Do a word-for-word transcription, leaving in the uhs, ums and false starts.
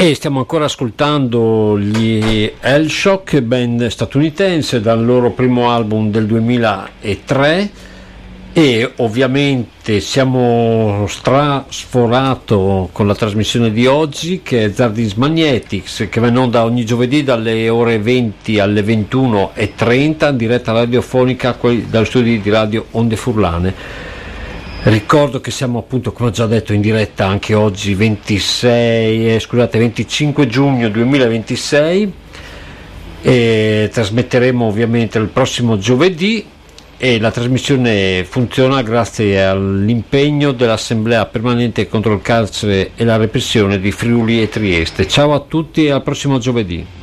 E stiamo ancora ascoltando gli Hellshock, band statunitense, dal loro primo album del duemilatré, e ovviamente siamo strasforato con la trasmissione di oggi, che è Zardis Magnetics, che va in onda ogni giovedì dalle ore venti alle ventuno e trenta, in diretta radiofonica dallo studio di Radio Onde Furlane. Ricordo che siamo appunto, come ho già detto, in diretta anche oggi ventisei, eh, scusate, venticinque giugno duemilaventisei, e trasmetteremo ovviamente il prossimo giovedì, e la trasmissione funziona grazie all'impegno dell'Assemblea permanente contro il carcere e la repressione di Friuli e Trieste. Ciao a tutti e al prossimo giovedì.